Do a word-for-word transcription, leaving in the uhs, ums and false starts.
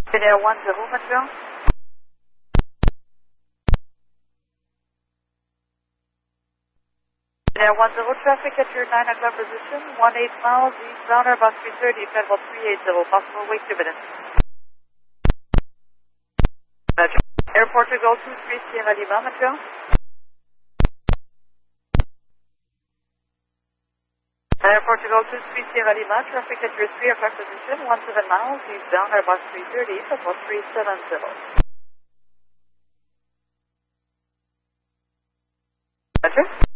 Air one zero, Montreal. Air one zero, traffic at your nine o'clock position, one eight miles eastbound Airbus three thirty, Federal three eighty, possible wake dividend. Roger. Airport to go to three Sierra Lima, Montreal. Airport to go to three Sierra Lima, traffic at your three o'clock position, one seven miles eastbound Airbus three thirty, Federal three seventy. Roger.